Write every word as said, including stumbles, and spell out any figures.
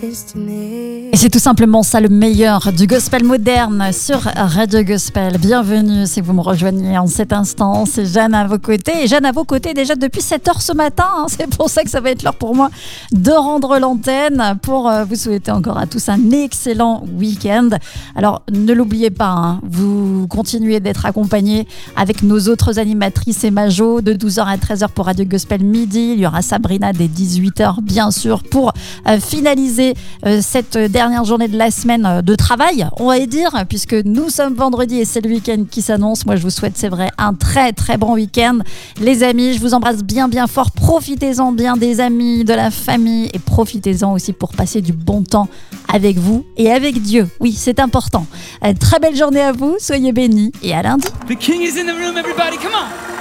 Et c'est tout simplement ça le meilleur du gospel moderne sur Radio Gospel. Bienvenue si vous me rejoignez en cet instant, c'est Jeanne à vos côtés. Et Jeanne à vos côtés déjà depuis sept heures ce matin, hein. C'est pour ça que ça va être l'heure pour moi de rendre l'antenne pour vous souhaiter encore à tous un excellent week-end. Alors ne l'oubliez pas, hein, vous continuez d'être accompagnés avec nos autres animatrices et Majo de douze heures à treize heures pour Radio Gospel midi. Il y aura Sabrina dès dix-huit heures bien sûr pour euh, finaliser euh, cette dernière journée de la semaine de travail, on va dire, puisque nous sommes vendredi et c'est le week-end qui s'annonce. Moi je vous souhaite, c'est vrai, un très très bon week-end. Les amis, je vous embrasse bien bien fort. Profitez-en bien des amis, de la famille et profitez-en aussi pour passer du bon temps avec vous et avec Dieu. Oui, c'est important. Euh, très belle journée à vous, soyez bénis et à lundi. The King is in the room, everybody, come on!